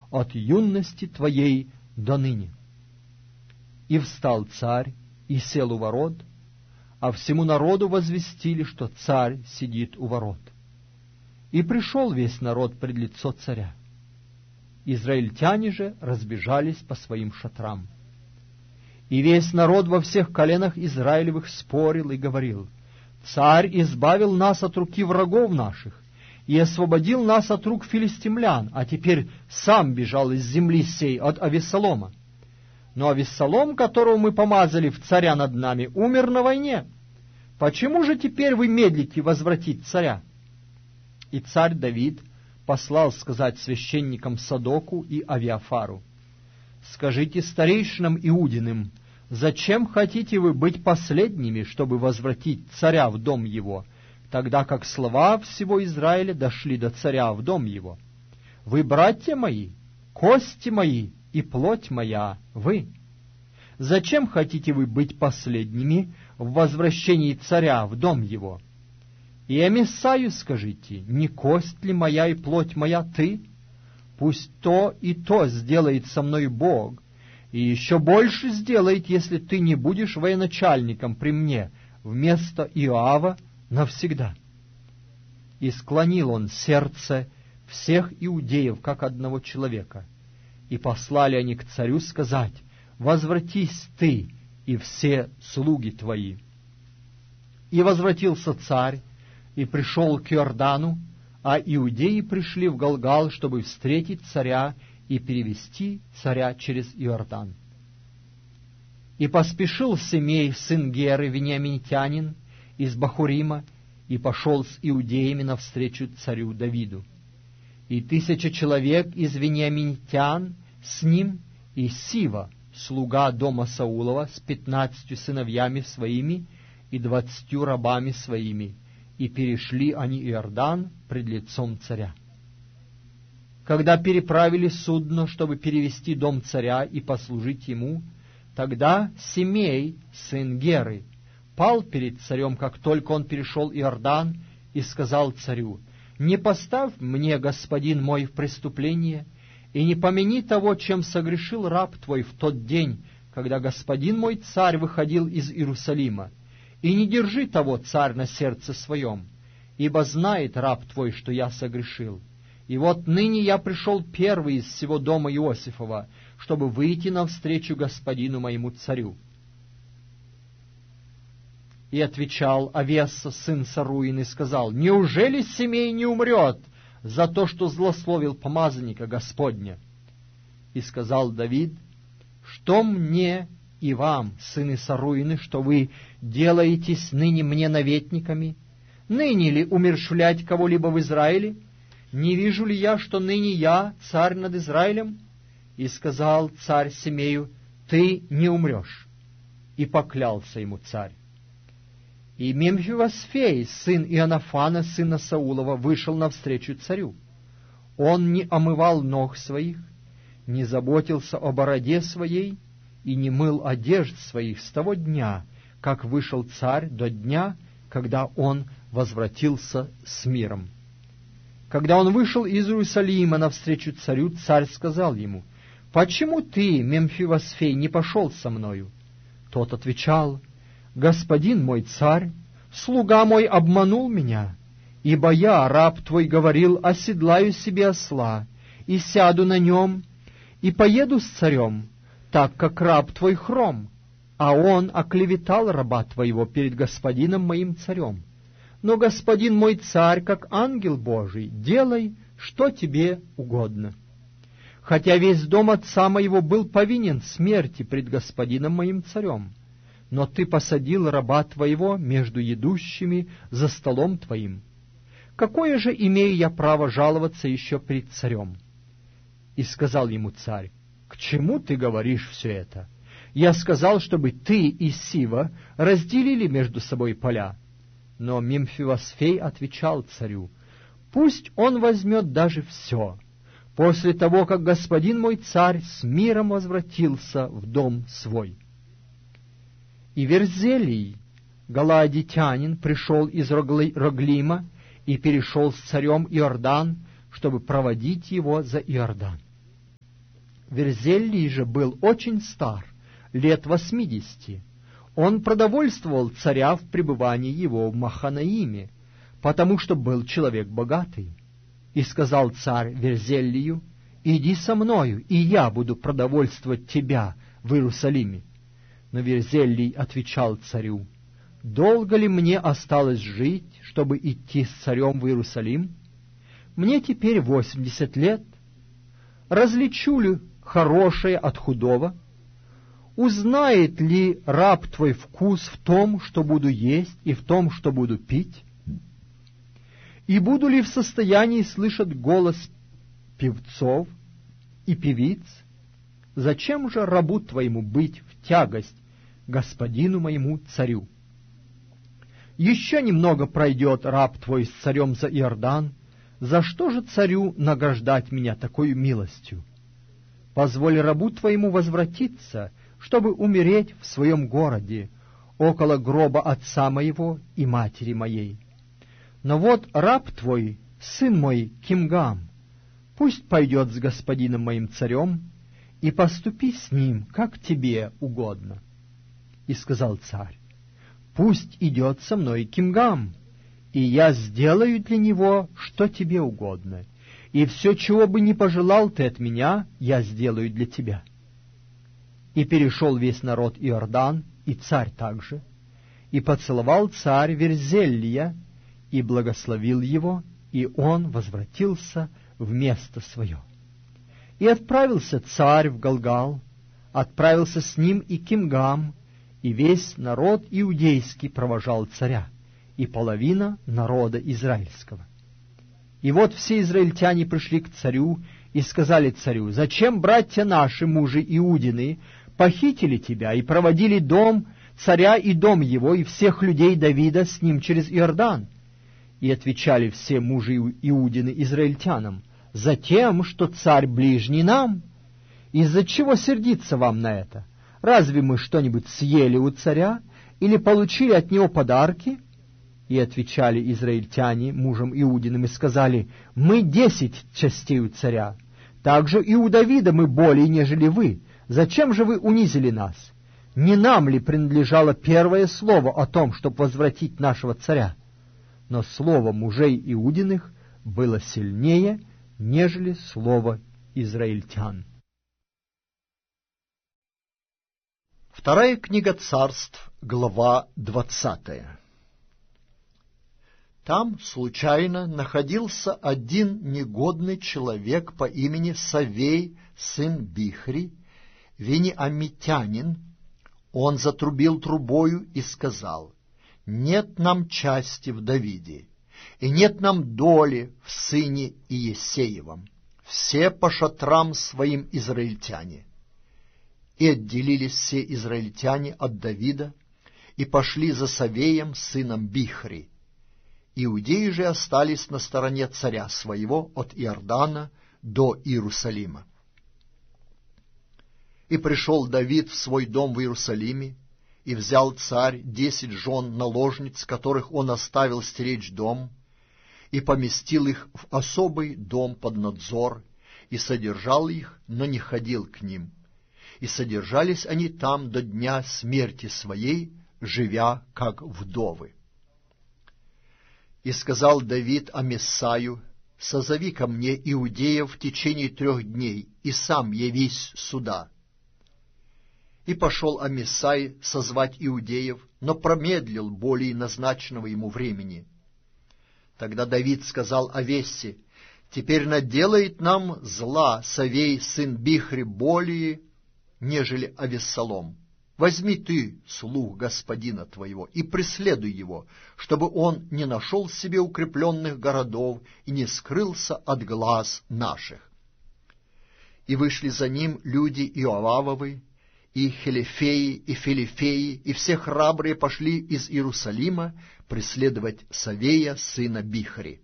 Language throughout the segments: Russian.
от юности твоей до ныне. И встал царь, и сел у ворот, а всему народу возвестили, что царь сидит у ворот. И пришел весь народ пред лицо царя. Израильтяне же разбежались по своим шатрам. И весь народ во всех коленах Израилевых спорил и говорил: «Царь избавил нас от руки врагов наших и освободил нас от рук филистимлян, а теперь сам бежал из земли сей от Авессалома. Но Авессалом, которого мы помазали в царя над нами, умер на войне. Почему же теперь вы медлите возвратить царя?» И царь Давид послал сказать священникам Садоку и Авиафару: «Скажите старейшинам Иудиным, зачем хотите вы быть последними, чтобы возвратить царя в дом его, тогда как слова всего Израиля дошли до царя в дом его? Вы, братья мои, кости мои и плоть моя, вы. Зачем хотите вы быть последними в возвращении царя в дом его? И Амисаю скажите: не кость ли моя и плоть моя ты? Пусть то и то сделает со мной Бог, и еще больше сделает, если ты не будешь военачальником при мне вместо Иоава навсегда». И склонил он сердце всех иудеев, как одного человека, и послали они к царю сказать: «Возвратись ты и все слуги твои». И возвратился царь, и пришел к Иордану, а иудеи пришли в Галгал, чтобы встретить царя и перевести царя через Иордан. И поспешил Семей, сын Геры, вениаминитянин, из Бахурима, и пошел с иудеями навстречу царю Давиду. И 1000 человек из вениаминитян с ним, и Сива, слуга дома Саулова, с 15 сыновьями своими и 20 рабами своими, и перешли они Иордан пред лицом царя. Когда переправили судно, чтобы перевести дом царя и послужить ему, тогда Семей, сын Геры, пал перед царем, как только он перешел Иордан, и сказал царю: «Не поставь мне, господин мой, в преступление, и не помяни того, чем согрешил раб твой в тот день, когда господин мой царь выходил из Иерусалима, и не держи того, царь, на сердце своем, ибо знает раб твой, что я согрешил. И вот ныне я пришел первый из всего дома Иосифова, чтобы выйти навстречу господину моему царю». И отвечал Авесса, сын Саруин, и сказал: «Неужели Семей не умрет за то, что злословил помазанника Господня?» И сказал Давид: «Что мне и вам, сыны Саруины, что вы делаетесь ныне мне наветниками? Ныне ли умерщвлять кого-либо в Израиле? Не вижу ли я, что ныне я царь над Израилем?» И сказал царь Семею: «Ты не умрешь». И поклялся ему царь. И Мемфивосфей, сын Ионафана, сына Саулова, вышел навстречу царю. Он не омывал ног своих, не заботился о бороде своей и не мыл одежд своих с того дня, как вышел царь, до дня, когда он возвратился с миром. Когда он вышел из Иерусалима навстречу царю, царь сказал ему: «Почему ты, Мемфивосфей, не пошел со мною?» Тот отвечал: «Господин мой царь, слуга мой обманул меня, ибо я, раб твой, говорил: оседлаю себе осла, и сяду на нем, и поеду с царем, так как раб твой хром, а он оклеветал раба твоего перед господином моим царем. Но господин мой царь, как ангел Божий, делай, что тебе угодно. Хотя весь дом отца моего был повинен смерти пред господином моим царем, но ты посадил раба твоего между едущими за столом твоим. Какое же имею я право жаловаться еще пред царем?» И сказал ему царь: «К чему ты говоришь все это? Я сказал, чтобы ты и Сива разделили между собой поля». Но Мемфивосфей отвечал царю: «Пусть он возьмет даже все, после того, как господин мой царь с миром возвратился в дом свой». И Верзелий, галаадитянин, пришел из Роглима и перешел с царем Иордан, чтобы проводить его за Иордан. Верзелий же был очень стар, лет 80. Он продовольствовал царя в пребывании его в Маханаиме, потому что был человек богатый. И сказал царь Верзелию: «Иди со мною, и я буду продовольствовать тебя в Иерусалиме». Но Верзелий отвечал царю: «Долго ли мне осталось жить, чтобы идти с царем в Иерусалим? Мне теперь 80 лет. Различу ли хорошее от худого? Узнает ли раб твой вкус в том, что буду есть, и в том, что буду пить? И буду ли в состоянии слышать голос певцов и певиц? Зачем же рабу твоему быть в тягость господину моему царю? Еще немного пройдет раб твой с царем за Иордан, за что же царю награждать меня такой милостью? Позволь рабу твоему возвратиться, чтобы умереть в своем городе, около гроба отца моего и матери моей. Но вот раб твой, сын мой Кимгам, пусть пойдет с господином моим царем, и поступи с ним, как тебе угодно». И сказал царь: «Пусть идет со мной Кимгам, и я сделаю для него, что тебе угодно, и все, чего бы ни пожелал ты от меня, я сделаю для тебя». И перешел весь народ Иордан, и царь также, и поцеловал царь Верзелия, и благословил его, и он возвратился в место свое. И отправился царь в Галгал, отправился с ним и Кимгам, и весь народ иудейский провожал царя, и половина народа израильского. И вот все израильтяне пришли к царю и сказали царю: «Зачем братья наши, мужи Иудины, похитили тебя и проводили дом царя и дом его, и всех людей Давида с ним через Иордан?» И отвечали все мужи Иудины израильтянам: «Затем, что царь ближний нам. Из-за чего сердиться вам на это? Разве мы что-нибудь съели у царя или получили от него подарки?» И отвечали израильтяне мужам Иудиным и сказали: «Мы 10 частей у царя. Также и у Давида мы более, нежели вы. Зачем же вы унизили нас? Не нам ли принадлежало первое слово о том, чтобы возвратить нашего царя?» Но слово мужей Иудиных было сильнее, нежели слово израильтян. Вторая книга Царств, глава 20. Там случайно находился один негодный человек по имени Савей, сын Бихри, вениамитянин. Он затрубил трубою и сказал: «Нет нам части в Давиде, и нет нам доли в сыне Иессеевом. Все по шатрам своим израильтяне». И отделились все израильтяне от Давида и пошли за Савеем, сыном Бихри. Иудеи же остались на стороне царя своего от Иордана до Иерусалима. И пришел Давид в свой дом в Иерусалиме, и взял царь 10 жен наложниц, которых он оставил стеречь дом, и поместил их в особый дом под надзор, и содержал их, но не ходил к ним. И содержались они там до дня смерти своей, живя как вдовы. И сказал Давид Амисаю: «Созови ко мне иудеев в течение 3 дней, и сам явись сюда». И пошел Амисай созвать иудеев, но промедлил более назначенного ему времени. Тогда Давид сказал Авессе: «Теперь наделает нам зла Савей, сын Бихри, более, нежели Авессалом. Возьми ты слуг господина твоего и преследуй его, чтобы он не нашел себе укрепленных городов и не скрылся от глаз наших». И вышли за ним люди Иоавовы, и Хелефеи, и Филифеи, и все храбрые пошли из Иерусалима преследовать Савея, сына Бихри.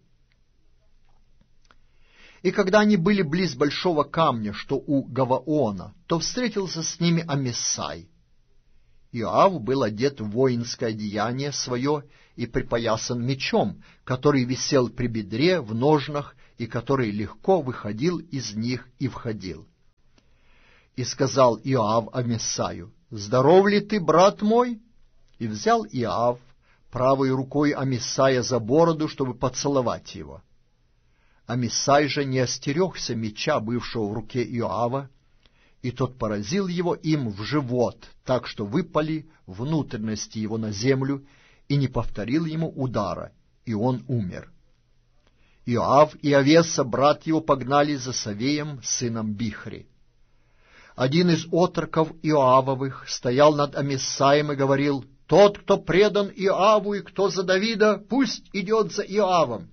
И когда они были близ большого камня, что у Гаваона, то встретился с ними Амисай. Иоав был одет в воинское одеяние свое и припоясан мечом, который висел при бедре в ножнах, и который легко выходил из них и входил. И сказал Иоав Амисаю: «Здоров ли ты, брат мой?» И взял Иоав правой рукой Амисая за бороду, чтобы поцеловать его. Амисай же не остерегся меча, бывшего в руке Иоава, и тот поразил его им в живот, так что выпали внутренности его на землю, и не повторил ему удара, и он умер. Иоав и Авеса, брат его, погнали за Савеем, сыном Бихри. Один из отроков Иоавовых стоял над Амисаем и говорил: «Тот, кто предан Иоаву и кто за Давида, пусть идет за Иоавом».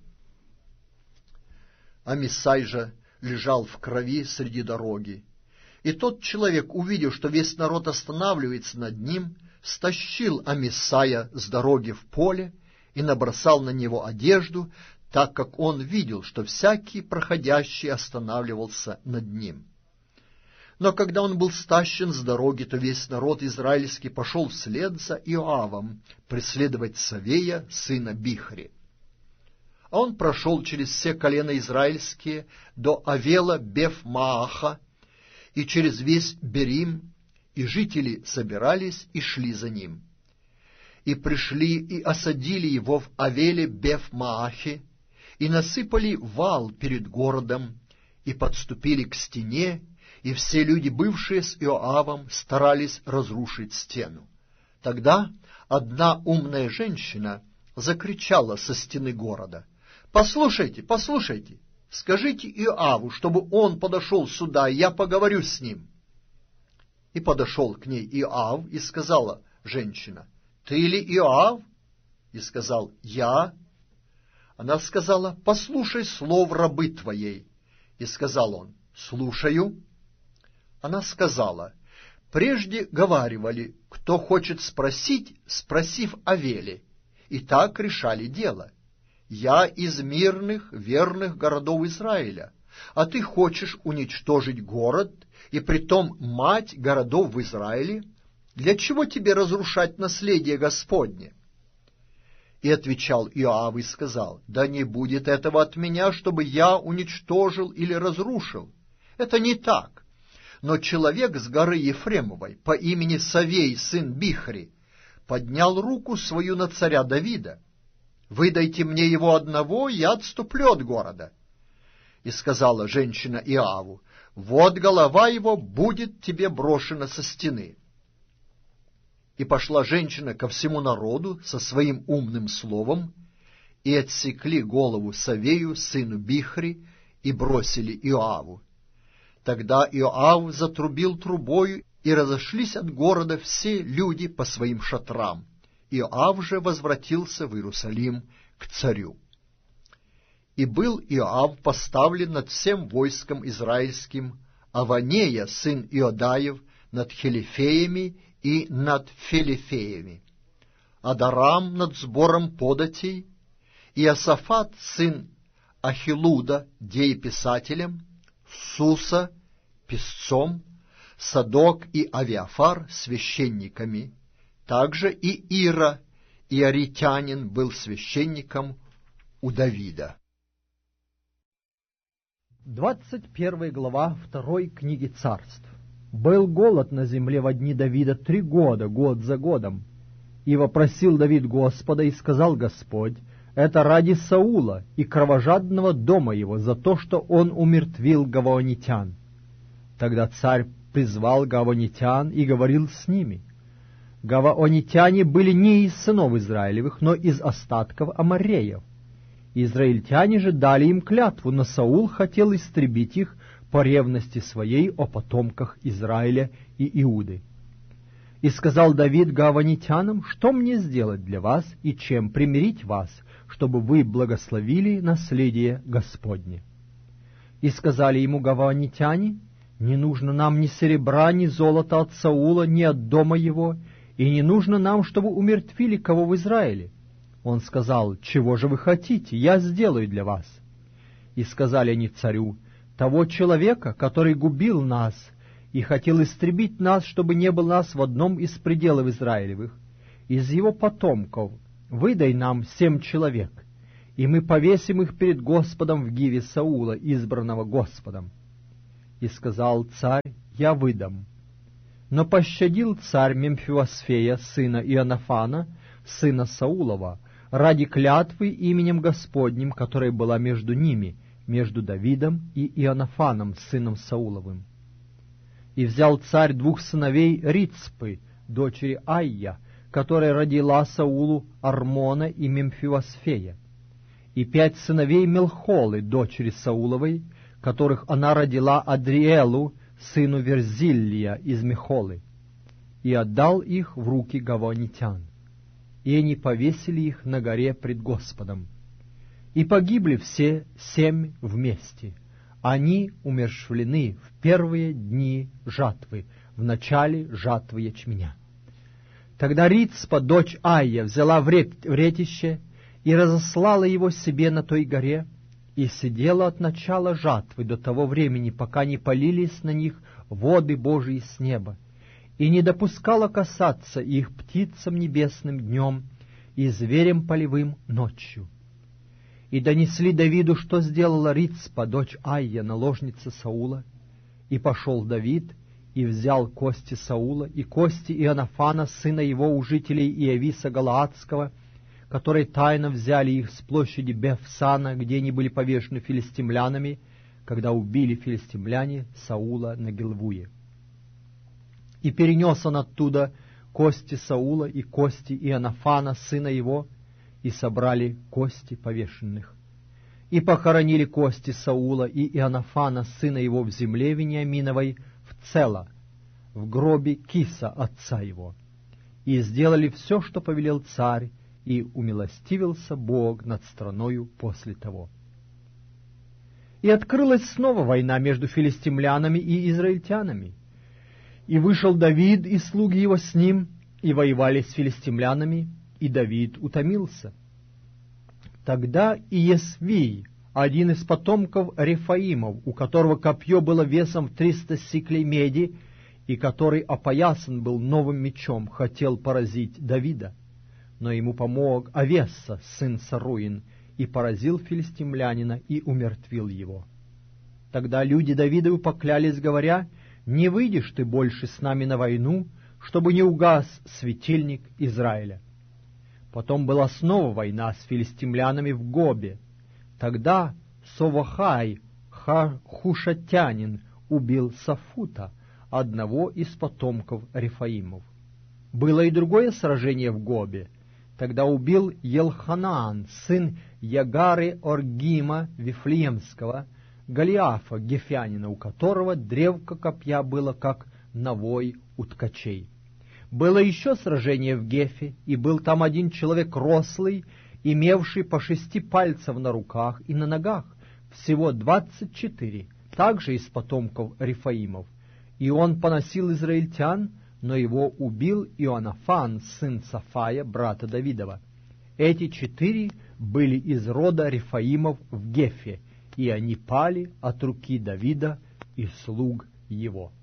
Амисай же лежал в крови среди дороги. И тот человек, увидев, что весь народ останавливается над ним, стащил Амисая с дороги в поле и набросал на него одежду, так как он видел, что всякий проходящий останавливался над ним. Но когда он был стащен с дороги, то весь народ израильский пошел вслед за Иоавом преследовать Савея, сына Бихри. А он прошел через все колена израильские до Авела Беф-Мааха и через весь Берим, и жители собирались и шли за ним. И пришли и осадили его в Авеле Беф-Маахе, и насыпали вал перед городом, и подступили к стене, и все люди, бывшие с Иоавом, старались разрушить стену. Тогда одна умная женщина закричала со стены города: «Послушайте, послушайте, скажите Иоаву, чтобы он подошел сюда, и я поговорю с ним». И подошел к ней Иоав, и сказала женщина: «Ты ли Иоав?» И сказал: «Я». Она сказала: «Послушай слов рабы твоей». И сказал он: «Слушаю». Она сказала: «Прежде говаривали, кто хочет спросить, спросив о Веле, и так решали дело. Я из мирных, верных городов Израиля, а ты хочешь уничтожить город, и притом мать городов в Израиле? Для чего тебе разрушать наследие Господне?» И отвечал Иоав и сказал: «Да не будет этого от меня, чтобы я уничтожил или разрушил. Это не так. Но человек с горы Ефремовой по имени Савей, сын Бихри, поднял руку свою на царя Давида. Выдайте мне его одного, я отступлю от города». И сказала женщина Иоаву: «Вот голова его будет тебе брошена со стены». И пошла женщина ко всему народу со своим умным словом, и отсекли голову Савею, сыну Бихри, и бросили Иоаву. Тогда Иоав затрубил трубою, и разошлись от города все люди по своим шатрам. Иоав же возвратился в Иерусалим к царю. И был Иоав поставлен над всем войском израильским, Аванея, сын Иодаев, над Хелифеями и над Фелифеями, Адарам над сбором податей, и Иосафат, сын Ахилуда, дееписателем, Суса писцом, Садок и Авиафар священниками, также и Ира, иоритянин, был священником у Давида. 21 глава 2 книги Царств. Был голод на земле во дни Давида 3 года, год за годом. И вопросил Давид Господа, и сказал Господь: это ради Саула и кровожадного дома его, за то, что он умертвил гаваонитян. Тогда царь призвал гаваонитян и говорил с ними. Гаваонитяне были не из сынов Израилевых, но из остатков амореев. Израильтяне же дали им клятву, но Саул хотел истребить их по ревности своей о потомках Израиля и Иуды. И сказал Давид гаваонитянам: что мне сделать для вас и чем примирить вас, чтобы вы благословили наследие Господне? И сказали ему гаваонитяне: не нужно нам ни серебра, ни золота от Саула, ни от дома его, и не нужно нам, чтобы умертвили кого в Израиле. Он сказал: чего же вы хотите, я сделаю для вас. И сказали они царю: того человека, который губил нас и хотел истребить нас, чтобы не было нас в одном из пределов Израилевых, из его потомков выдай нам 7 человек, и мы повесим их перед Господом в гиве Саула, избранного Господом. И сказал царь: я выдам. Но пощадил царь Мемфивосфея, сына Ионафана, сына Саулова, ради клятвы именем Господним, которая была между ними, между Давидом и Ионафаном, сыном Сауловым. И взял царь 2 сыновей Рицпы, дочери Айя, которая родила Саулу Армона и Мемфивосфея, и 5 сыновей Мелхолы, дочери Сауловой, которых она родила Адриэлу, сыну Верзиллия из Мехолы, и отдал их в руки гаванитян. И они повесили их на горе пред Господом. И погибли все 7 вместе. Они умерщвлены в первые дни жатвы, в начале жатвы ячменя. Тогда Рицпа, дочь Айя, взяла вретище и разослала его себе на той горе, и сидела от начала жатвы до того времени, пока не полились на них воды Божии с неба, и не допускала касаться их птицам небесным днем и зверям полевым ночью. И донесли Давиду, что сделала Рицпа, дочь Айя, наложница Саула, и пошел Давид, и взял кости Саула и кости Ионафана, сына его, у жителей Иовиса Галаадского, которые тайно взяли их с площади Бефсана, где они были повешены филистимлянами, когда убили филистимляне Саула на Гилвуе. И перенес он оттуда кости Саула и кости Ионафана, сына его, и собрали кости повешенных. И похоронили кости Саула и Ионафана, сына его, в земле Вениаминовой, в Цела, в гробе Киса, отца его. И сделали все, что повелел царь, и умилостивился Бог над страною после того. И открылась снова война между филистимлянами и израильтянами. И вышел Давид и слуги его с ним, и воевали с филистимлянами, и Давид утомился. Тогда Иесвий, один из потомков Рефаимов, у которого копье было весом в 300 сиклей меди, и который опоясан был новым мечом, хотел поразить Давида. Но ему помог Авесса, сын Саруин, и поразил филистимлянина и умертвил его. Тогда люди Давидову поклялись, говоря: «Не выйдешь ты больше с нами на войну, чтобы не угас светильник Израиля». Потом была снова война с филистимлянами в Гобе. Тогда Совахай, хушатянин, убил Сафута, одного из потомков Рефаимов. Было и другое сражение в Гобе. Тогда убил Елханаан, сын Ягары Оргима Вифлеемского, Голиафа Гефянина, у которого древко копья было, как навой у ткачей. Было еще сражение в Гефе, и был там один человек рослый, имевший по 6 пальцев на руках и на ногах, всего 24, также из потомков Рефаимов. И он поносил израильтян, но его убил Ионафан, сын Сафая, брата Давидова. Эти 4 были из рода Рефаимов в Гефе, и они пали от руки Давида и слуг его.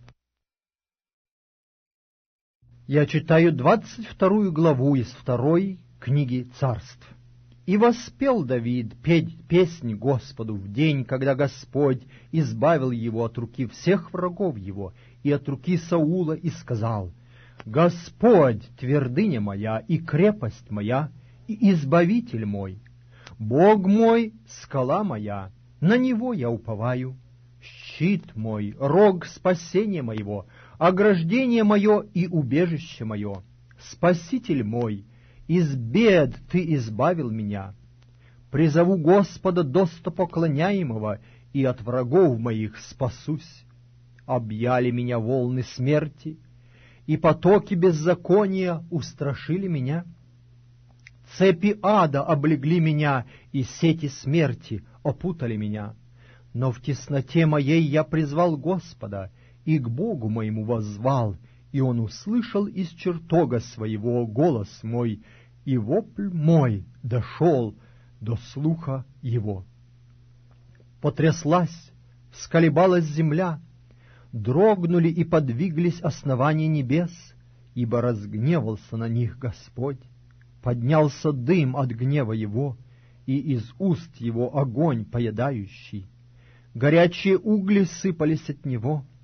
Я читаю 22 главу из 2 книги Царств. «И воспел Давид песнь Господу в день, когда Господь избавил его от руки всех врагов его и от руки Саула, и сказал: Господь, твердыня моя и крепость моя, и избавитель мой, Бог мой, скала моя, на Него я уповаю, щит мой, рог спасения моего, ограждение мое и убежище мое, Спаситель мой, из бед Ты избавил меня. Призову Господа достопоклоняемого, и от врагов моих спасусь. Объяли меня волны смерти, и потоки беззакония устрашили меня. Цепи ада облегли меня, и сети смерти опутали меня. Но в тесноте моей я призвал Господа, и к Богу моему воззвал, и Он услышал из чертога своего голос мой, и вопль мой дошел до слуха его. Потряслась, всколебалась земля, дрогнули и подвиглись основания небес, ибо разгневался на них Господь. Поднялся дым от гнева его, и из уст его огонь поедающий. Горячие угли сыпались от него,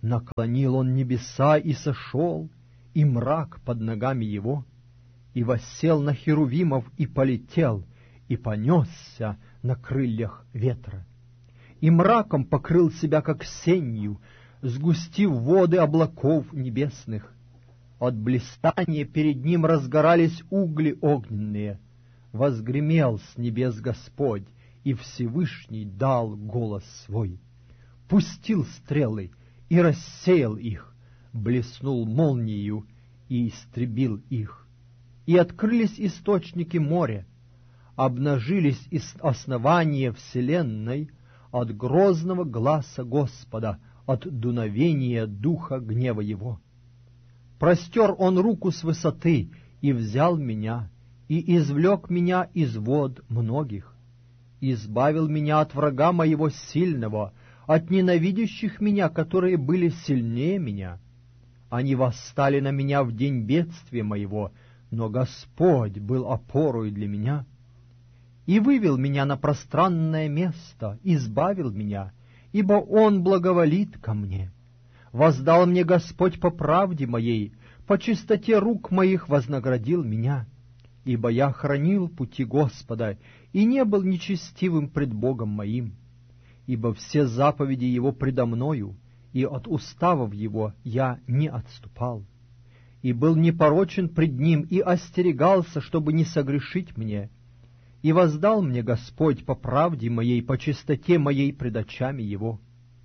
Наклонил он небеса и сошел, и мрак под ногами его, и воссел на херувимов и полетел, и понесся на крыльях ветра. И мраком покрыл себя, как сенью, сгустив воды облаков небесных. От блистания перед ним разгорались угли огненные. Возгремел с небес Господь, и Всевышний дал голос свой. Пустил стрелы и рассеял их, блеснул молниею и истребил их. И открылись источники моря, обнажились основания вселенной от грозного гласа Господа, от дуновения духа гнева его. Простер он руку с высоты и взял меня, и извлек меня из вод многих, избавил меня от врага моего сильного, от ненавидящих меня, которые были сильнее меня. Они восстали на меня в день бедствия моего, но Господь был опорой для меня. И вывел меня на пространное место, избавил меня, ибо Он благоволит ко мне. Воздал мне Господь по правде моей, по чистоте рук моих вознаградил меня. Ибо я хранил пути Господа и не был нечестивым пред Богом моим. Ибо все заповеди Его предо мною, и от уставов Его я не отступал. И был непорочен пред Ним, и остерегался, чтобы не согрешить мне. И воздал мне Господь по правде моей, по чистоте моей пред очами Его.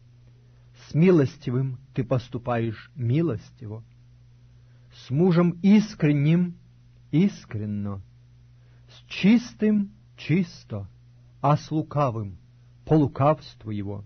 С милостивым ты поступаешь милостиво, с мужем искренним искренно, с чистым чисто, а с лукавым по лукавству его.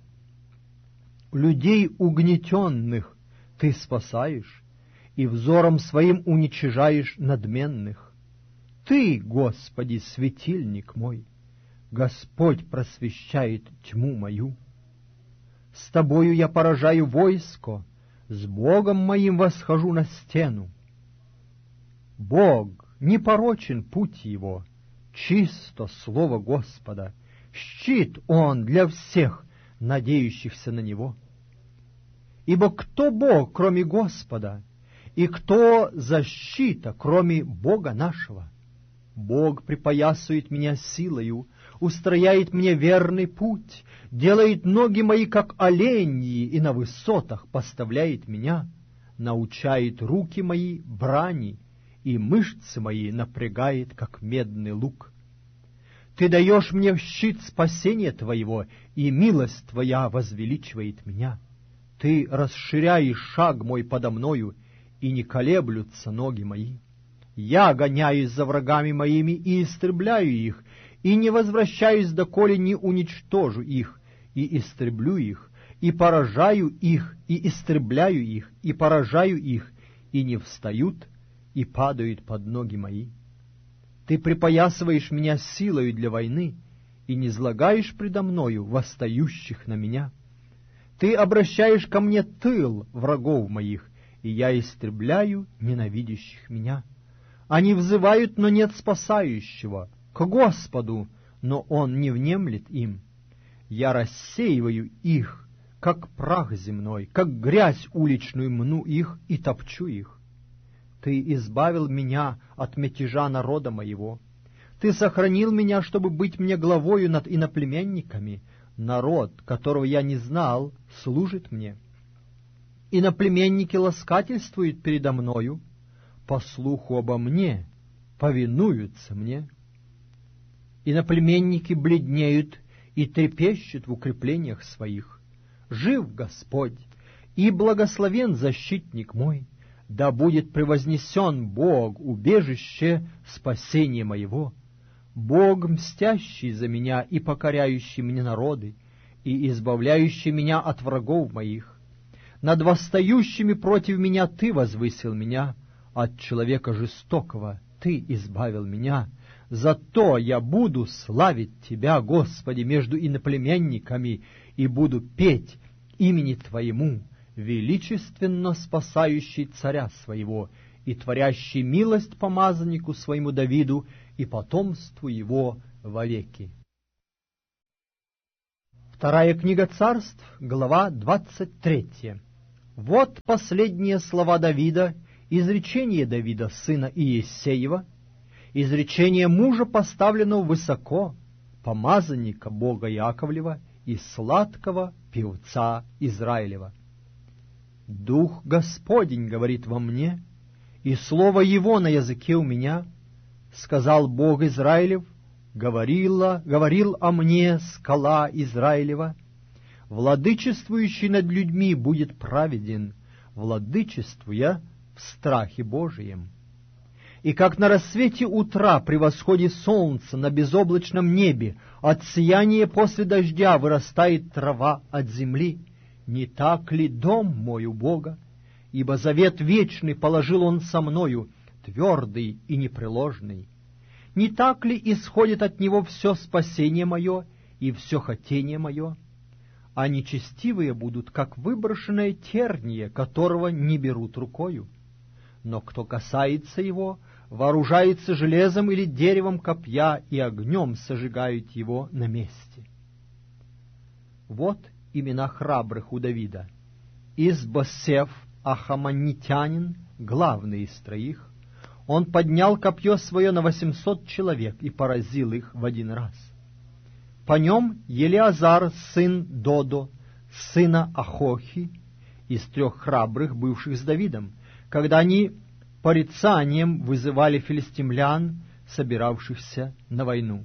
Людей угнетенных ты спасаешь, и взором своим уничижаешь надменных. Ты, Господи, светильник мой, Господь просвещает тьму мою. С Тобою я поражаю войско, с Богом моим восхожу на стену. Бог, непорочен путь Его, чисто слово Господа, щит Он для всех, надеющихся на Него. Ибо кто Бог, кроме Господа, и кто защита, кроме Бога нашего? Бог припоясывает меня силою, устрояет мне верный путь, делает ноги мои, как оленьи, и на высотах поставляет меня, научает руки мои брани, и мышцы мои напрягает, как медный лук. Ты даешь мне в щит спасения Твоего, и милость Твоя возвеличивает меня. Ты расширяешь шаг мой подо мною, и не колеблются ноги мои. Я гоняюсь за врагами моими и истребляю их, и не возвращаюсь, доколе не уничтожу их, и истреблю их, и поражаю их, и истребляю их, и поражаю их, и не встают, и падают под ноги мои. Ты припоясываешь меня силою для войны, и не злагаешь предо мною восстающих на меня. Ты обращаешь ко мне тыл врагов моих, и я истребляю ненавидящих меня. Они взывают, но нет спасающего, к Господу, но Он не внемлет им. Я рассеиваю их, как прах земной, как грязь уличную мну их и топчу их. Ты избавил меня от мятежа народа моего. Ты сохранил меня, чтобы быть мне главою над иноплеменниками. Народ, которого я не знал, служит мне. Иноплеменники ласкательствуют передо мною, по слуху обо мне повинуются мне. Иноплеменники бледнеют и трепещут в укреплениях своих. Жив Господь, и благословен защитник мой. Да будет превознесен Бог, убежище спасения моего, Бог, мстящий за меня и покоряющий мне народы, и избавляющий меня от врагов моих. Над восстающими против меня Ты возвысил меня, от человека жестокого Ты избавил меня. Зато я буду славить Тебя, Господи, между иноплеменниками, и буду петь имени Твоему, величественно спасающий царя своего и творящий милость помазаннику своему Давиду и потомству его вовеки. Вторая книга Царств, глава 23. Вот последние слова Давида, изречение Давида, сына Иессеева, изречение мужа, поставленного высоко, помазанника Бога Яковлева и сладкого певца Израилева. «Дух Господень говорит во мне, и слово Его на языке у меня, сказал Бог Израилев, говорил о мне скала Израилева, владычествующий над людьми будет праведен, владычествуя в страхе Божием. И как на рассвете утра при восходе солнца на безоблачном небе от сияния после дождя вырастает трава от земли, не так ли дом мой у Бога? Ибо завет вечный положил Он со мною, твердый и непреложный. Не так ли исходит от Него все спасение мое и все хотение мое? А нечестивые будут, как выброшенное терние, которого не берут рукою. Но кто касается его, вооружается железом или деревом копья, и огнем сожигают его на месте». Вот имена храбрых у Давида. Ис-Босеф Ахаманитянин, главный из троих, он поднял копье свое на 800 человек и поразил их в один раз. По нем Елиазар, сын Додо, сына Ахохи, из 3 храбрых, бывших с Давидом, когда они порицанием вызывали филистимлян, собиравшихся на войну.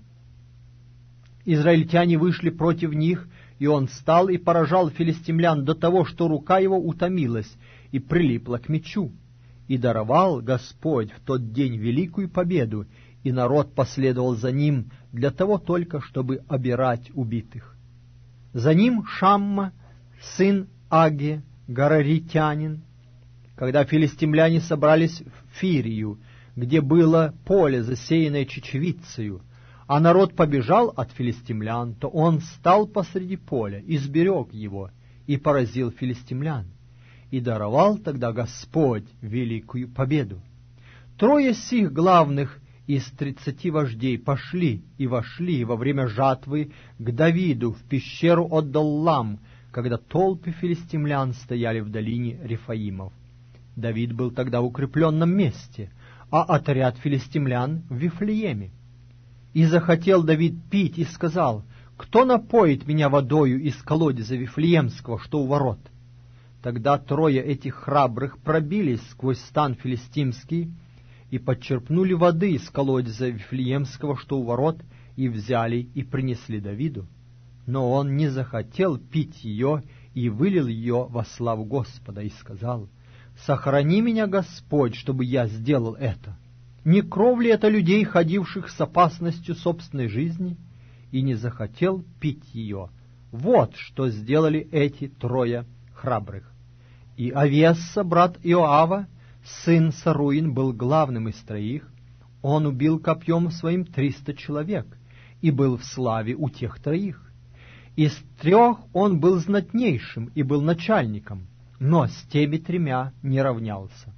Израильтяне вышли против них, и он встал и поражал филистимлян до того, что рука его утомилась и прилипла к мечу. И даровал Господь в тот день великую победу, и народ последовал за ним для того только, чтобы обирать убитых. За ним Шамма, сын Аги, гараритянин. Когда филистимляне собрались в Фирию, где было поле, засеянное чечевицею, а народ побежал от филистимлян, то он стал посреди поля, и сберег его, и поразил филистимлян. И даровал тогда Господь великую победу. 3 сих главных из 30 вождей пошли и вошли во время жатвы к Давиду в пещеру Одоллам, когда толпы филистимлян стояли в долине Рефаимов. Давид был тогда в укрепленном месте, а отряд филистимлян в Вифлееме. И захотел Давид пить, и сказал: «Кто напоит меня водою из колодеза Вифлеемского, что у ворот?» Тогда 3 этих храбрых пробились сквозь стан филистимский и подчерпнули воды из колодеза Вифлеемского, что у ворот, и взяли и принесли Давиду. Но он не захотел пить ее и вылил ее во славу Господа, и сказал: «Сохрани меня, Господь, чтобы я сделал это. Не кровь ли это людей, ходивших с опасностью собственной жизни?» И не захотел пить ее. Вот что сделали эти 3 храбрых. И Авесса, брат Иоава, сын Саруин, был главным из 3. Он убил копьем своим 300 человек и был в славе у тех 3. Из 3 он был знатнейшим и был начальником, но с теми 3 не равнялся.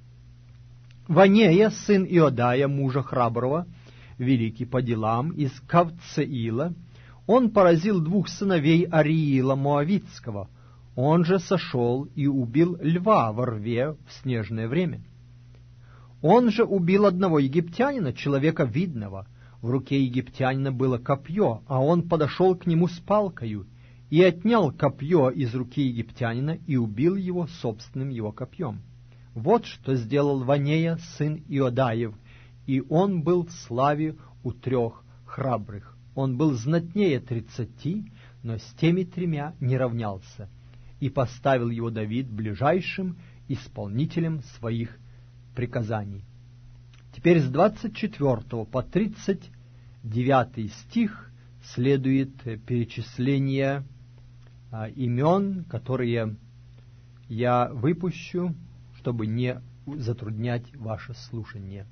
Ванея, сын Иодая, мужа храброго, великий по делам, из Кавцеила, он поразил 2 сыновей Ариила Моавитского. Он же сошел и убил льва во рве в снежное время. Он же убил одного египтянина, человека видного. В руке египтянина было копье, а он подошел к нему с палкою и отнял копье из руки египтянина и убил его собственным его копьем. Вот что сделал Ванея, сын Иодаев, и он был в славе у 3 храбрых. Он был знатнее 30, но с теми 3 не равнялся. И поставил его Давид ближайшим исполнителем своих приказаний. Теперь с 24 по 39 стих следует перечисление имен, которые я выпущу, чтобы не затруднять ваше слушание.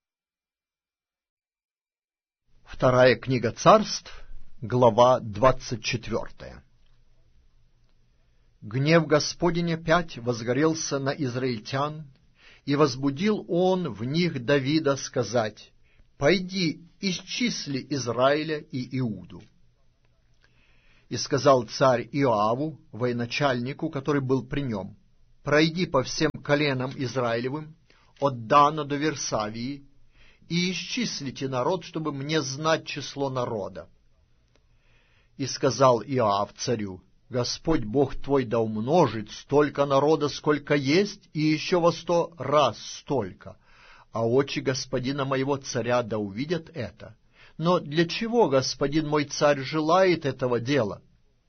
2 книга Царств, глава 24. Гнев Господень опять возгорелся на израильтян, и возбудил он в них Давида сказать: «Пойди, исчисли Израиля и Иуду». И сказал царь Иоаву, военачальнику, который был при нем: пройди по всем коленам Израилевым, от Дана до Версавии, и исчислите народ, чтобы мне знать число народа. И сказал Иоав царю: Господь Бог твой да умножит столько народа, сколько есть, и еще во 100 раз столько, а очи господина моего царя да увидят это. Но для чего господин мой царь желает этого дела?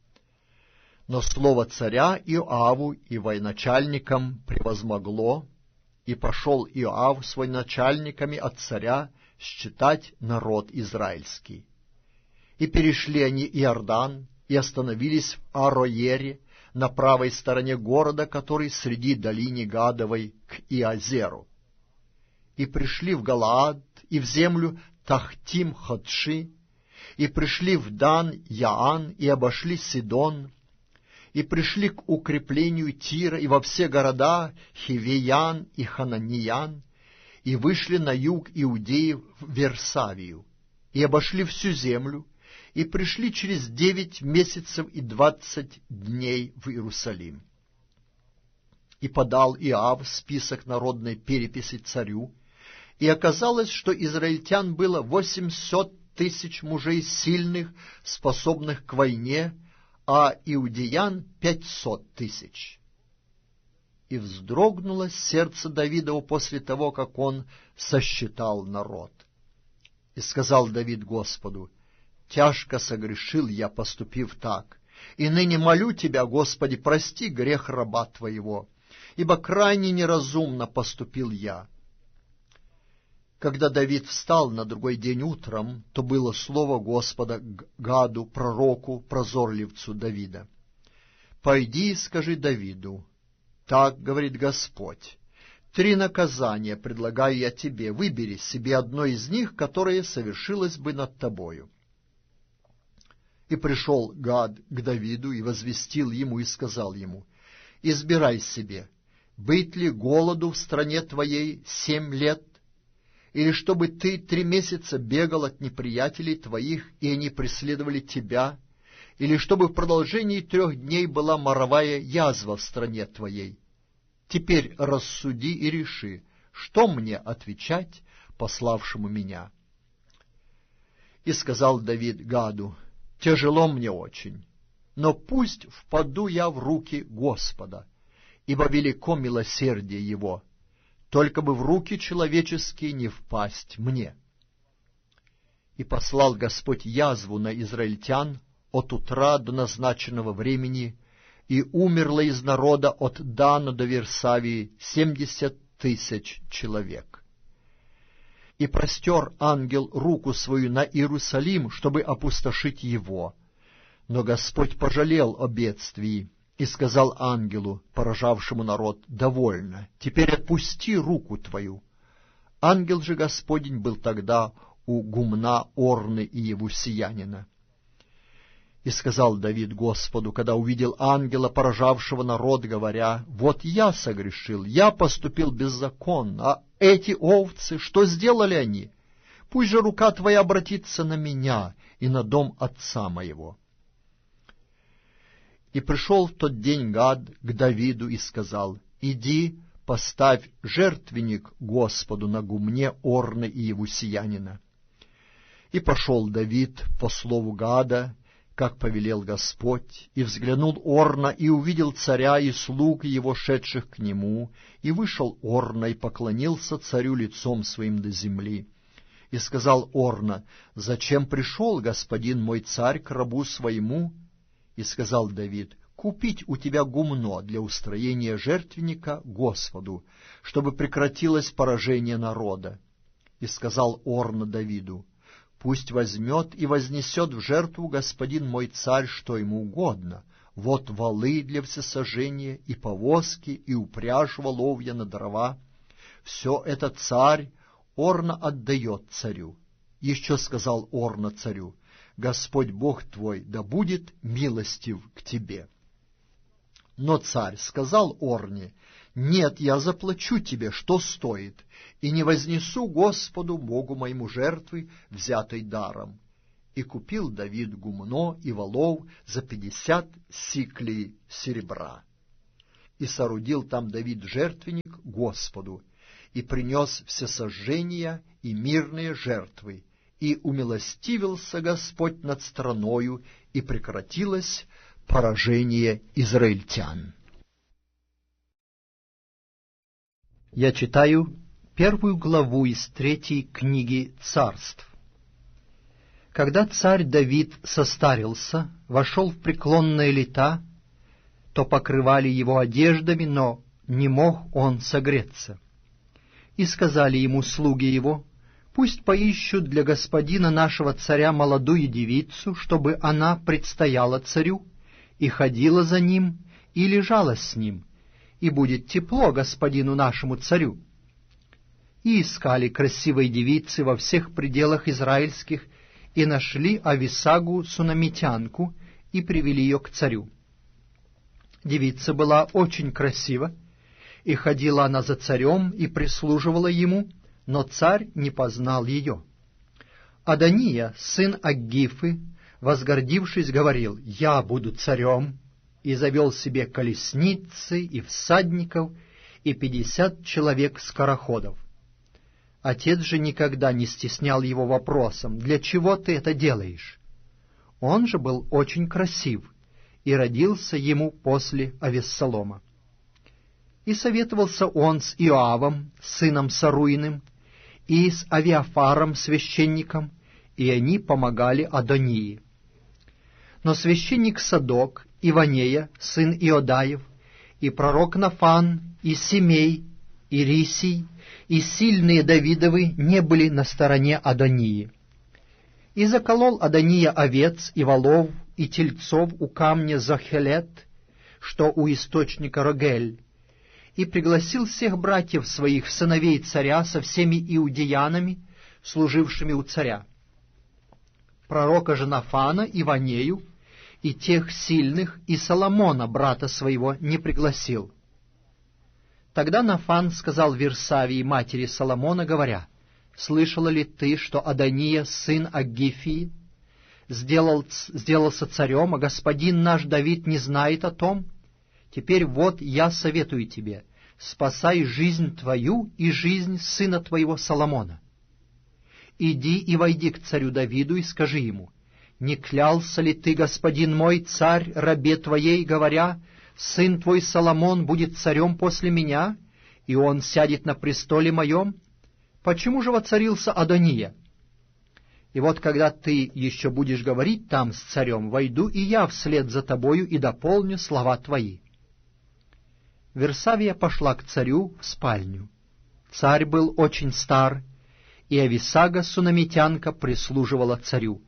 Но слово царя Иоаву и военачальникам превозмогло, и пошел Иоав с военачальниками от царя считать народ израильский. И перешли они Иордан, и остановились в Ароере, на правой стороне города, который среди долины Гадовой, к Иозеру. И пришли в Галаад, и в землю Тахтим-Ходши, и пришли в Дан-Яан, и обошли Сидон, и пришли к укреплению Тира, и во все города Хивеян и Хананиян, и вышли на юг Иудеи в Версавию, и обошли всю землю, и пришли через 9 месяцев и 20 дней в Иерусалим. И подал Иоав список народной переписи царю, и оказалось, что израильтян было 800 тысяч мужей сильных, способных к войне, а иудеян 500 тысяч. И вздрогнуло сердце Давидова после того, как он сосчитал народ. И сказал Давид Господу: «Тяжко согрешил я, поступив так, и ныне молю Тебя, Господи, прости грех раба Твоего, ибо крайне неразумно поступил я». Когда Давид встал на другой день утром, то было слово Господа к Гаду, пророку, прозорливцу Давида. «Пойди и скажи Давиду, так говорит Господь, 3 наказания предлагаю я тебе, выбери себе одно из них, которое совершилось бы над тобою». И пришел Гад к Давиду и возвестил ему и сказал ему: «Избирай себе, быть ли голоду в стране твоей 7 лет, или чтобы ты 3 месяца бегал от неприятелей твоих, и они преследовали тебя, или чтобы в продолжении 3 дней была моровая язва в стране твоей. Теперь рассуди и реши, что мне отвечать пославшему меня». И сказал Давид Гаду: «Тяжело мне очень, но пусть впаду я в руки Господа, ибо велико милосердие Его, только бы в руки человеческие не впасть мне». И послал Господь язву на израильтян от утра до назначенного времени, и умерло из народа от Дана до Версавии 70 тысяч человек. И простер ангел руку свою на Иерусалим, чтобы опустошить его. Но Господь пожалел о бедствии и сказал ангелу, поражавшему народ: «Довольно, теперь отпусти руку твою». Ангел же Господень был тогда у гумна Орны и Евусиянина. И сказал Давид Господу, когда увидел ангела, поражавшего народ, говоря: «Вот я согрешил, я поступил беззаконно, а эти овцы, что сделали они? Пусть же рука твоя обратится на меня и на дом отца моего». И пришел в тот день Гад к Давиду и сказал: «Иди, поставь жертвенник Господу на гумне Орны и Евусиянина». И пошел Давид по слову Гада, как повелел Господь, и взглянул Орна, и увидел царя и слуг его, шедших к нему, и вышел Орна, и поклонился царю лицом своим до земли. И сказал Орна: «Зачем пришел господин мой царь к рабу своему?» И сказал Давид: «Купить у тебя гумно для устроения жертвенника Господу, чтобы прекратилось поражение народа». И сказал Орна Давиду: «Пусть возьмет и вознесет в жертву господин мой царь, что ему угодно. Вот валы для всесожжения, и повозки, и упряжь воловья на дрова. Все это царь Орна отдает царю». Еще сказал Орна царю: «Господь Бог твой да будет милостив к тебе». Но царь сказал Орне: «Нет, я заплачу тебе, что стоит, и не вознесу Господу Богу моему жертвы, взятой даром». И купил Давид гумно и волов за 50 сиклей серебра. И соорудил там Давид жертвенник Господу, и принес всесожжения и мирные жертвы, и умилостивился Господь над страною, и прекратилось поражение израильтян. Я читаю 1 главу из 3 книги Царств. Когда царь Давид состарился, вошел в преклонные лета, то покрывали его одеждами, но не мог он согреться. И сказали ему слуги его: пусть поищут для господина нашего царя молодую девицу, чтобы она предстояла царю, и ходила за ним, и лежала с ним, и будет тепло господину нашему царю. И искали красивой девицы во всех пределах израильских, и нашли Ависагу сунамитянку, и привели ее к царю. Девица была очень красива, и ходила она за царем, и прислуживала ему, но царь не познал ее. Адония, сын Аггифы, возгордившись, говорил: «Я буду царем», и завел себе колесницы и всадников, и 50 человек-скороходов. Отец же никогда не стеснял его вопросом: «Для чего ты это делаешь?» Он же был очень красив, и родился ему после Авессалома. И советовался он с Иоавом, сыном Саруиным, и с Авиафаром, священником, и они помогали Адонии. Но священник Садок, и Ванея, сын Иодаев, и пророк Нафан, и Симей, и Рисий, и сильные Давидовы не были на стороне Адонии. И заколол Адония овец и волов и тельцов у камня Захелет, что у источника Рогель, и пригласил всех братьев своих, сыновей царя, со всеми иудеянами, служившими у царя. Пророка же Нафана и Ванею, и тех сильных, и Соломона, брата своего, не пригласил. Тогда Нафан сказал Вирсавии, матери Соломона, говоря: «Слышала ли ты, что Адония, сын Аггифии, сделался царем, а господин наш Давид не знает о том? Теперь вот я советую тебе: спасай жизнь твою и жизнь сына твоего Соломона. Иди и войди к царю Давиду и скажи ему: не клялся ли ты, господин мой, царь, рабе твоей, говоря: сын твой Соломон будет царем после меня, и он сядет на престоле моем? Почему же воцарился Адония? И вот когда ты еще будешь говорить там с царем, войду и я вслед за тобою и дополню слова твои». Версавия пошла к царю в спальню. Царь был очень стар, и Ависага сунамитянка прислуживала царю.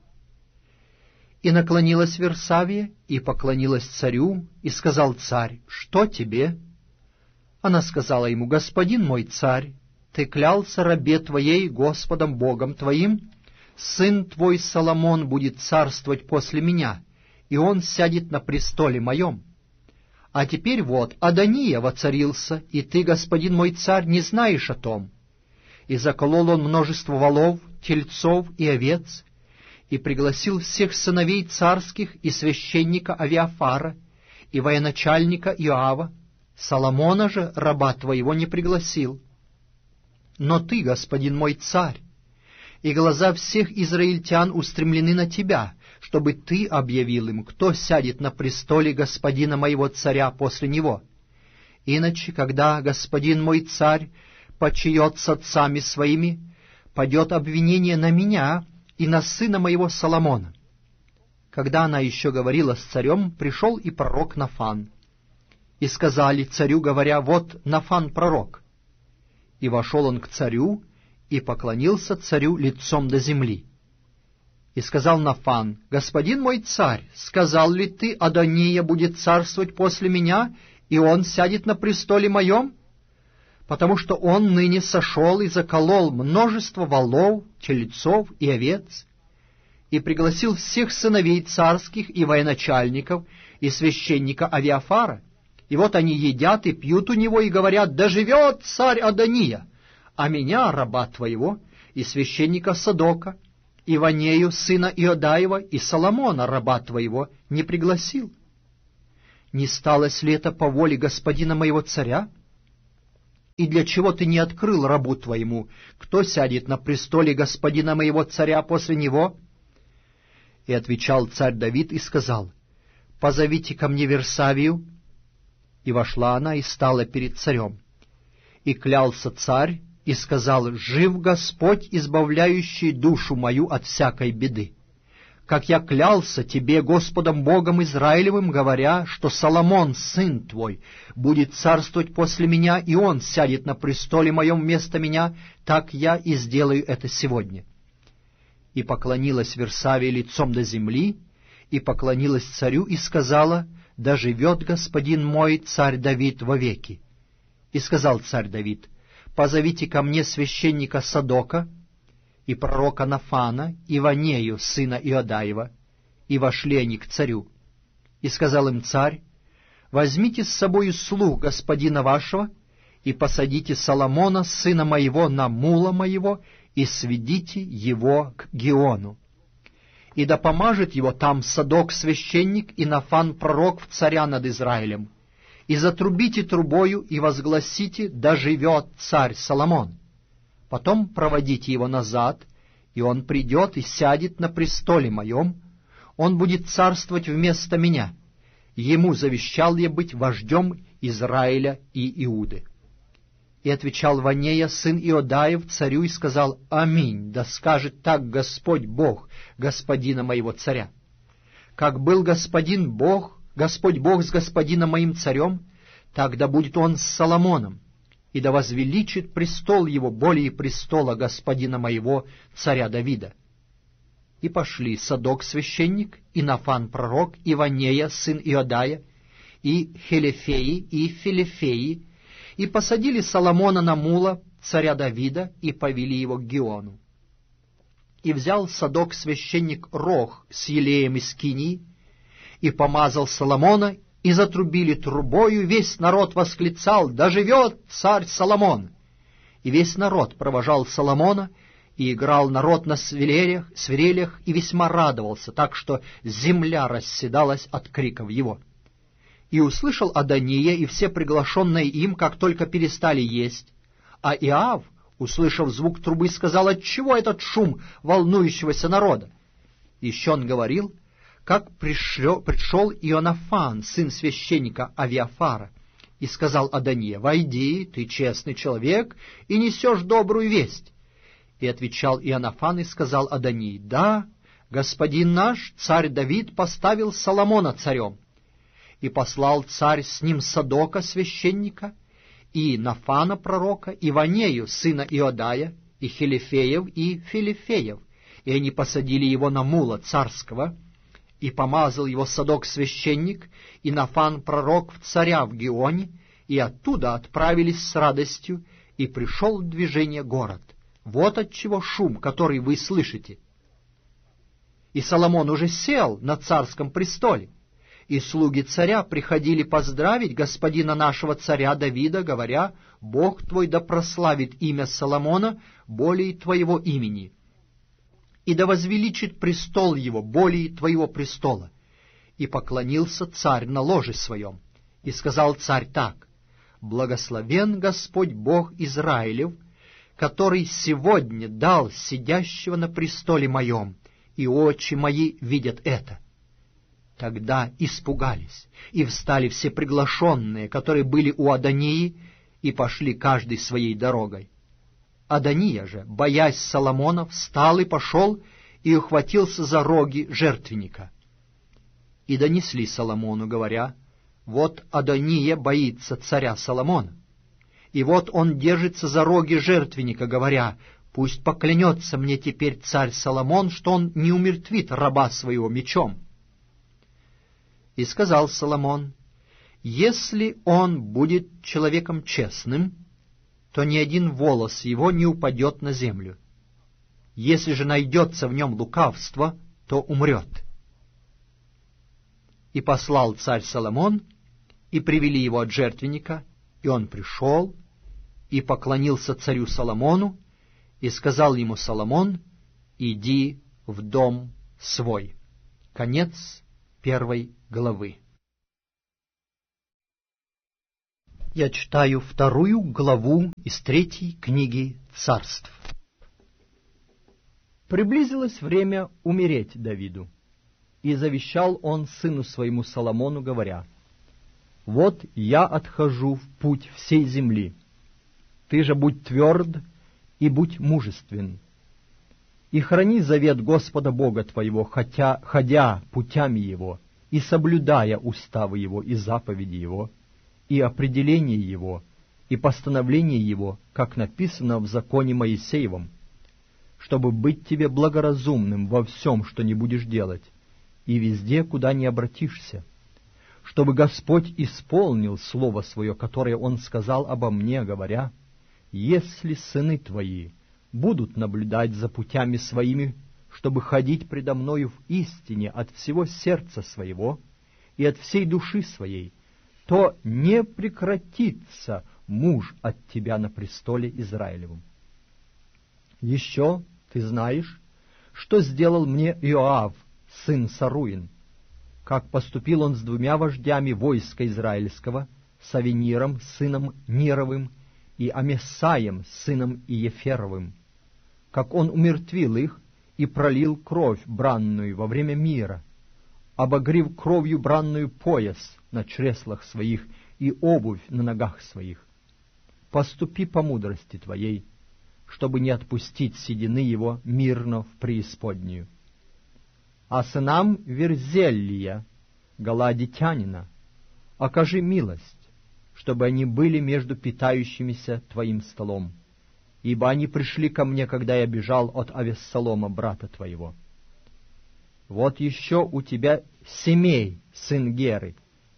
И наклонилась Версавия, и поклонилась царю, и сказал царь: «Что тебе?» Она сказала ему: «Господин мой царь, ты клялся рабе твоей Господом Богом твоим: сын твой Соломон будет царствовать после меня, и он сядет на престоле моем. А теперь вот Адония воцарился, и ты, господин мой царь, не знаешь о том». И заколол он множество волов, тельцов и овец, и пригласил всех сыновей царских, и священника Авиафара, и военачальника Иоава. Соломона же, раба твоего, не пригласил. Но ты, господин мой царь, и глаза всех израильтян устремлены на тебя, чтобы ты объявил им, кто сядет на престоле господина моего царя после него. Иначе, когда господин мой царь почиет с отцами своими, падет обвинение на меня и на сына моего Соломона». Когда она еще говорила с царем, пришел и пророк Нафан. И сказали царю, говоря: «Вот Нафан пророк». И вошел он к царю, и поклонился царю лицом до земли. И сказал Нафан: «Господин мой царь, сказал ли ты, Адония будет царствовать после меня, и он сядет на престоле моем? Потому что он ныне сошел и заколол множество волов, тельцов и овец, и пригласил всех сыновей царских и военачальников, и священника Авиафара. И вот они едят и пьют у него, и говорят: да живет царь Адония! А меня, раба твоего, и священника Садока, и Ванею, сына Иодаева, и Соломона, раба твоего, не пригласил. не сталось ли это по воле господина моего царя? И для чего ты не открыл рабу твоему, кто сядет на престоле господина моего царя после него?» И отвечал царь Давид и сказал: «Позовите ко мне Версавию». И вошла она и стала перед царем. И клялся царь и сказал: «Жив Господь, избавляющий душу мою от всякой беды, как я клялся тебе Господом Богом Израилевым, говоря, что Соломон, сын твой, будет царствовать после меня, и он сядет на престоле моем вместо меня, так я и сделаю это сегодня». И поклонилась Версавия лицом до земли, и поклонилась царю, и сказала: «Да живет господин мой, царь Давид, вовеки». И сказал царь Давид: «Позовите ко мне священника Садока и пророка Нафана, и Ванею, сына Иодаева». И вошли они к царю. И сказал им царь: «Возьмите с собою слуг господина вашего, и посадите Соломона, сына моего, на мула моего, и сведите его к Гиону. И да помажет его там Садок священник и Нафан пророк в царя над Израилем. И затрубите трубою, и возгласите: да живет царь Соломон. Потом проводите его назад, и он придет и сядет на престоле моем, он будет царствовать вместо меня. Ему завещал я быть вождем Израиля и Иуды». И отвечал Ванея, сын Иодаев, царю, и сказал: «Аминь, да скажет так Господь Бог господина моего царя. Как был господин Бог, Господь Бог с господином моим царем, так да будет он с Соломоном, и да возвеличит престол его более престола господина моего царя Давида». И пошли Садок священник, и Нафан пророк, и Ванея, сын Иодая, и Хелефеи, и Филефеи, и посадили Соломона на мула царя Давида, и повели его к Гиону. И взял Садок священник рог с елеем из Кинии, и помазал Соломона, и затрубили трубою, весь народ восклицал: «Да живет царь Соломон!» И весь народ провожал Соломона, и играл народ на свирелях, и весьма радовался, так что земля расседалась от криков его. И услышал Адония и все приглашенные им, как только перестали есть. А Иав, услышав звук трубы, сказал: «Отчего этот шум волнующегося народа?» Еще он говорил, как пришел Ионафан, сын священника Авиафара, и сказал Адония: «Войди, ты честный человек, и несешь добрую весть». И отвечал Ионафан и сказал Адонии: «Да, господин наш, царь Давид, поставил Соломона царем». И послал царь с ним Садока священника, и Нафана пророка, и Ванею, сына Иодая, и Хелефеев, и Филефеев. И они посадили его на мула царского, и помазал его Садок священник, и Нафан пророк в царя в Гионе, и оттуда отправились с радостью, и пришел в движение город. Вот отчего шум, который вы слышите. И Соломон уже сел на царском престоле, и слуги царя приходили поздравить господина нашего царя Давида, говоря: «Бог твой да прославит имя Соломона более твоего имени, и да возвеличит престол его более твоего престола». И поклонился царь на ложе своем, и сказал царь так: «Благословен Господь Бог Израилев, который сегодня дал сидящего на престоле моем, и очи мои видят это». Тогда испугались, и встали все приглашенные, которые были у Адонии, и пошли каждый своей дорогой. Адония же, боясь Соломона, встал и пошел, и ухватился за роги жертвенника. И донесли Соломону, говоря: «Вот Адония боится царя Соломона, и вот он держится за роги жертвенника, говоря: пусть поклянется мне теперь царь Соломон, что он не умертвит раба своего мечом». И сказал Соломон: «Если он будет человеком честным, то ни один волос его не упадет на землю. Если же найдется в нем лукавство, то умрет». И послал царь Соломон, и привели его от жертвенника, и он пришел, и поклонился царю Соломону, и сказал ему Соломон: «Иди в дом свой». Конец 1 главы. Я читаю 2 главу из 3 книги Царств. Приблизилось время умереть Давиду, и завещал он сыну своему Соломону, говоря: «Вот я отхожу в путь всей земли, ты же будь тверд и будь мужествен, и храни завет Господа Бога твоего, ходя путями Его, и соблюдая уставы Его и заповеди Его, и определение Его, и постановление Его, как написано в законе Моисеевом, чтобы быть тебе благоразумным во всем, что не будешь делать, и везде, куда не обратишься, чтобы Господь исполнил слово свое, которое Он сказал обо мне, говоря: если сыны твои будут наблюдать за путями своими, чтобы ходить предо мною в истине от всего сердца своего и от всей души своей, то не прекратится муж от тебя на престоле Израилевом. Еще ты знаешь, что сделал мне Иоав, сын Саруин, как поступил он с 2 вождями войска израильского, с Авениром, сыном Нировым, и Амесаем, сыном Иеферовым, как он умертвил их и пролил кровь бранную во время мира, обогрев кровью бранную пояс на чреслах своих и обувь на ногах своих. Поступи по мудрости твоей, чтобы не отпустить седины его мирно в преисподнюю. А сынам Верзелия, галадитянина, окажи милость, чтобы они были между питающимися твоим столом, ибо они пришли ко мне, когда я бежал от Авессалома, брата твоего. Вот еще у тебя Семей, сын Геры,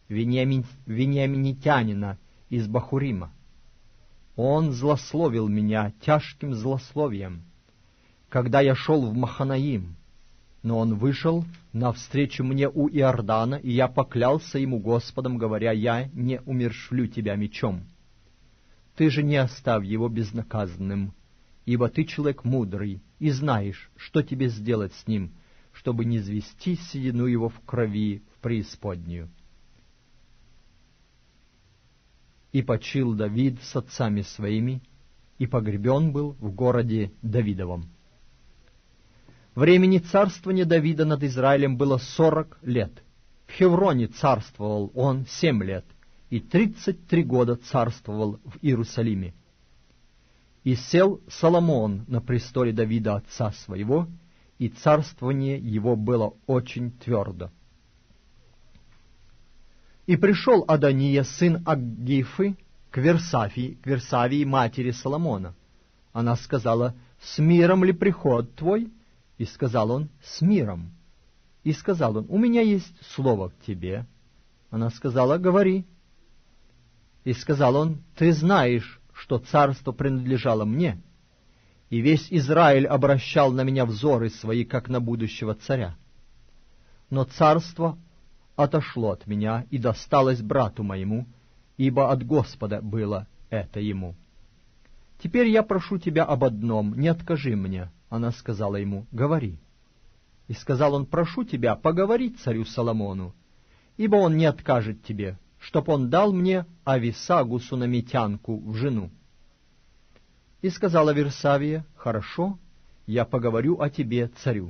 вениаминитянина из Бахурима. Он злословил меня тяжким злословием, когда я шел в Маханаим, но он вышел навстречу мне у Иордана, и я поклялся ему Господом, говоря: я не умерщвлю тебя мечом. Ты же не оставь его безнаказанным, ибо ты человек мудрый, и знаешь, что тебе сделать с ним, чтобы не звести седину его в крови в преисподнюю. И почил Давид с отцами своими, и погребен был в городе Давидовом. Времени царствования Давида над Израилем было 40 лет. В Хевроне царствовал он 7 лет, и 33 года царствовал в Иерусалиме. И сел Соломон на престоле Давида отца своего, и царствование его было очень твердо. И пришел Адония, сын Аггифы, к Версавии, матери Соломона. Она сказала: «С миром ли приход твой?» И сказал он: «С миром». И сказал он: «У меня есть слово к тебе». Она сказала: «Говори». И сказал он: «Ты знаешь, что царство принадлежало мне, и весь Израиль обращал на меня взоры свои, как на будущего царя. Но царство отошло от меня и досталось брату моему, ибо от Господа было это ему. Теперь я прошу тебя об одном, не откажи мне». Она сказала ему: «Говори». И сказал он: «Прошу тебя поговорить царю Соломону, ибо он не откажет тебе, чтоб он дал мне Ависагу сунамитянку в жену». И сказала Версавия: «Хорошо, я поговорю о тебе царю».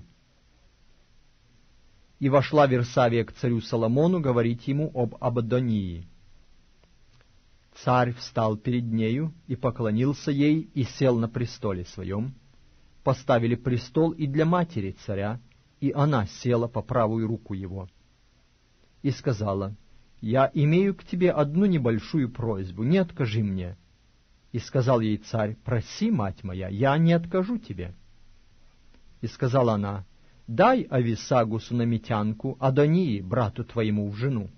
И вошла Версавия к царю Соломону говорить ему об Адонии. Царь встал перед нею и поклонился ей, и сел на престоле своем. Поставили престол и для матери царя, и она села по правую руку его. И сказала: «Я имею к тебе одну небольшую просьбу, не откажи мне». И сказал ей царь: «Проси, мать моя, я не откажу тебе». И сказала она: «Дай Ависагу сунамитянку Адонии, брату твоему, в жену».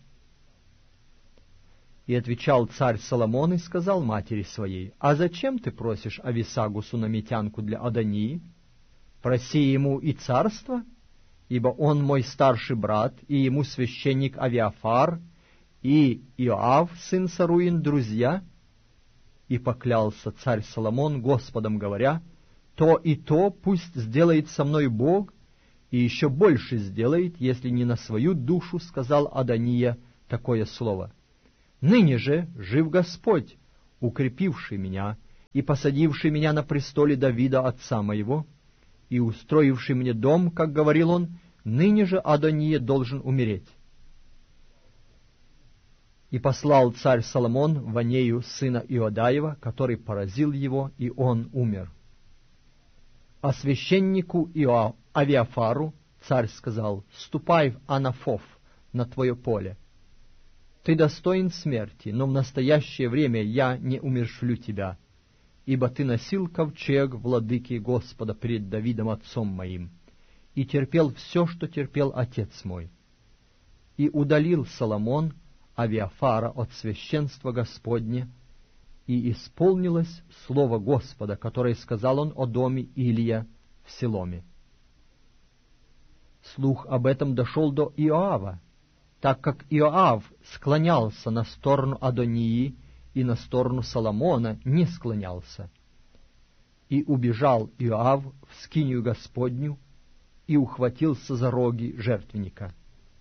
И отвечал царь Соломон и сказал матери своей: «А зачем ты просишь Ависагу сунамитянку для Адонии? Проси ему и царство, ибо он мой старший брат, и ему священник Авиафар, и Иоав, сын Саруин, друзья». И поклялся царь Соломон Господом, говоря: «То и то пусть сделает со мной Бог, и еще больше сделает, если не на свою душу сказал Адония такое слово. Ныне же жив Господь, укрепивший меня и посадивший меня на престоле Давида отца моего, и устроивший мне дом, как говорил он, ныне же Адония должен умереть. И послал царь Соломон Ванею, сына Иодаева, который поразил его, и он умер. А священнику Авиафару царь сказал: «Ступай в Анафов, на твое поле. Ты достоин смерти, но в настоящее время я не умерщвлю тебя, ибо ты носил ковчег владыки Господа пред Давидом отцом моим, и терпел все, что терпел отец мой». И удалил Соломон Авиафара от священства Господне, и исполнилось слово Господа, которое сказал он о доме Илия в Силоме. Слух об этом дошел до Иоава, так как Иоав склонялся на сторону Адонии и на сторону Соломона не склонялся. И убежал Иоав в скинию Господню и ухватился за роги жертвенника.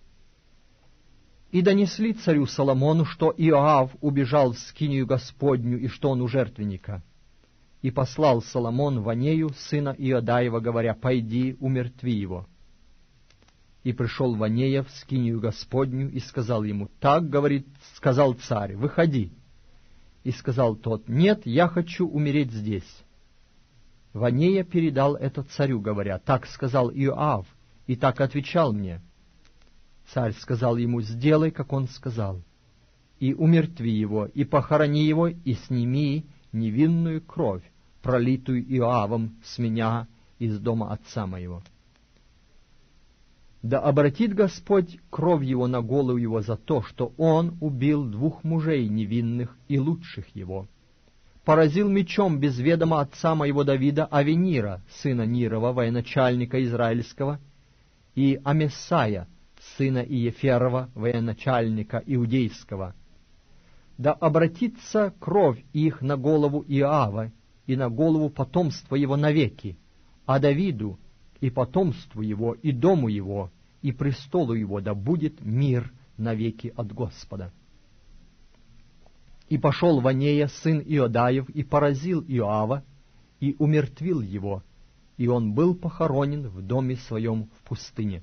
И донесли царю Соломону, что Иоав убежал в скинию Господню и что он у жертвенника. И послал Соломон Ванею, сына Иодаева, говоря: «Пойди, умертви его». И пришел Ванея в скинию Господню и сказал ему: «Так, говорит, сказал царь, выходи». И сказал тот: «Нет, я хочу умереть здесь». Ванея передал это царю, говоря: «Так сказал Иоав, и так отвечал мне». Царь сказал ему: «Сделай, как он сказал, и умертви его, и похорони его, и сними невинную кровь, пролитую Иоавом с меня из дома отца моего. Да обратит Господь кровь его на голову его за то, что он убил 2 мужей невинных и лучших его, поразил мечом без ведома отца моего Давида Авенира, сына Нирова, военачальника израильского, и Амесая, сына Иеферова, военачальника иудейского. Да обратится кровь их на голову Иоава и на голову потомства его навеки, а Давиду и потомству его, и дому его, и престолу его да будет мир навеки от Господа». И пошел Ванея, сын Иодаев, и поразил Иоава, и умертвил его, и он был похоронен в доме своем в пустыне.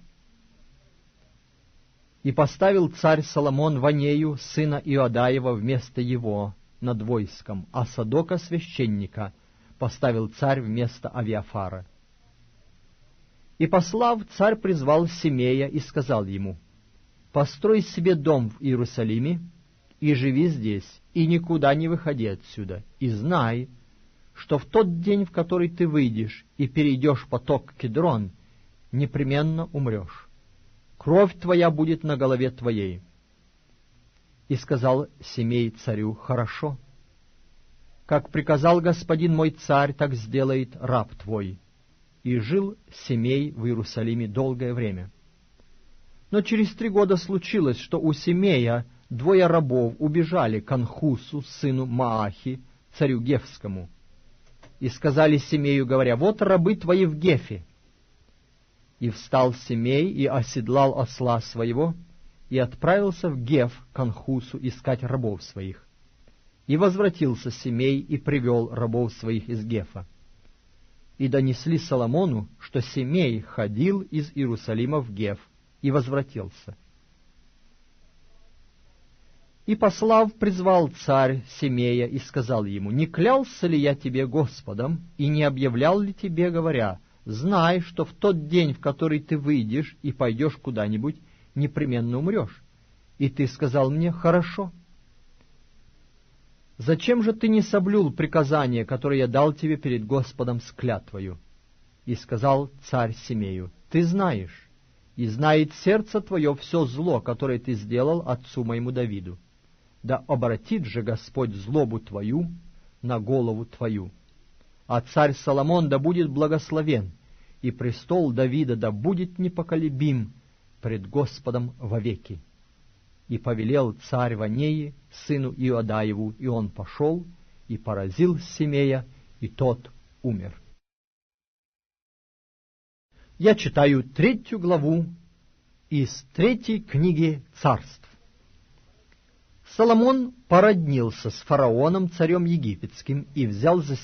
И поставил царь Соломон Ванею, сына Иодаева, вместо его над войском, а Садока священника поставил царь вместо Авиафара. И, послав, царь призвал Семея и сказал ему: «Построй себе дом в Иерусалиме и живи здесь, и никуда не выходи отсюда, и знай, что в тот день, в который ты выйдешь и перейдешь поток Кедрон, непременно умрешь. Кровь твоя будет на голове твоей». И сказал Семей царю: «Хорошо. Как приказал господин мой царь, так сделает раб твой». И жил Семей в Иерусалиме долгое время. Но через 3 года случилось, что у Семея 2 рабов убежали к Анхусу, сыну Маахи, царю Гефскому, и сказали Семею, говоря: «Вот рабы твои в Гефе». И встал Семей и оседлал осла своего, и отправился в Геф к Анхусу искать рабов своих. И возвратился Семей и привел рабов своих из Гефа. И донесли Соломону, что Семей ходил из Иерусалима в Геф и возвратился. И, послав, призвал царь Семея и сказал ему: «Не клялся ли я тебе Господом, и не объявлял ли тебе, говоря: знай, что в тот день, в который ты выйдешь и пойдешь куда-нибудь, непременно умрешь? И ты сказал мне: хорошо. Зачем же ты не соблюл приказание, которое я дал тебе перед Господом с клятвою?» И сказал царь Семею: «Ты знаешь, и знает сердце твое все зло, которое ты сделал отцу моему Давиду. Да обратит же Господь злобу твою на голову твою. А царь Соломон да будет благословен, и престол Давида да будет непоколебим пред Господом вовеки». И повелел царь Ванеи, сыну Иодаеву, и он пошел и поразил Семея, и тот умер. Я читаю 3 главу из 3 книги Царств. Соломон породнился с фараоном, царем египетским, и взял за